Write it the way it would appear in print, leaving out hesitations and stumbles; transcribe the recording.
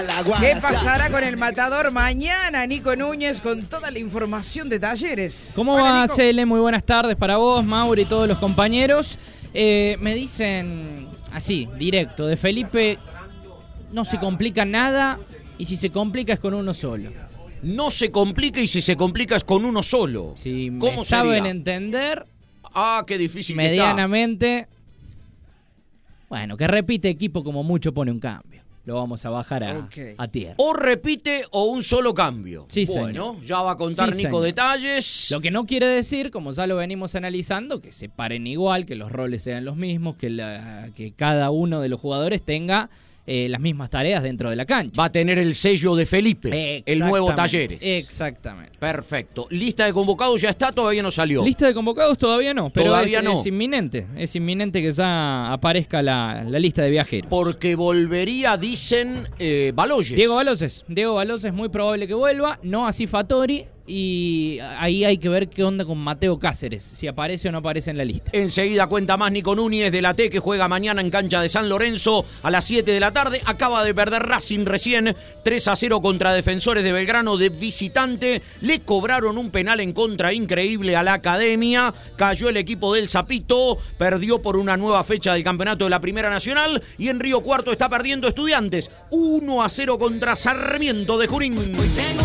¿Qué pasará con el Matador mañana? Nico Núñez con toda la información de Talleres. ¿Cómo va, Cele? Muy buenas tardes para vos, Mauro y todos los compañeros. Me dicen así, directo, de Felipe no se complica nada y si se complica es con uno solo. No se complica y si se complica es con uno solo. Si ¿Cómo me saben sería? Entender Qué difícil medianamente. Bueno, que repite equipo como mucho pone un cambio. Lo vamos a bajar a tierra. O repite o un solo cambio. Sí, bueno, señor. ya va a contar Sí, Nico señor. Detalles. Lo que no quiere decir, como ya lo venimos analizando, que se paren igual, que los roles sean los mismos, que cada uno de los jugadores tenga las mismas tareas dentro de la cancha. Va a tener el sello de Felipe, el nuevo Talleres. Exactamente. Perfecto. ¿Lista de convocados ya está? Todavía no salió. Lista de convocados todavía no, pero Todavía no. Es inminente. Es inminente que ya aparezca la lista de viajeros. Porque volvería, dicen, Baloyes. Diego Baloyes, muy probable que vuelva, no así Fattori, y ahí hay que ver qué onda con Mateo Cáceres, si aparece o no aparece en la lista. Enseguida cuenta más Nico Núñez de la T, que juega mañana en cancha de San Lorenzo a las 7 de la tarde. Acaba de perder Racing recién 3-0 contra Defensores de Belgrano de visitante. Le cobraron un penal en contra increíble a la Academia. Cayó el equipo del Zapito, perdió por una nueva fecha del campeonato de la Primera Nacional. Y en Río Cuarto está perdiendo Estudiantes 1-0 contra Sarmiento de Junín.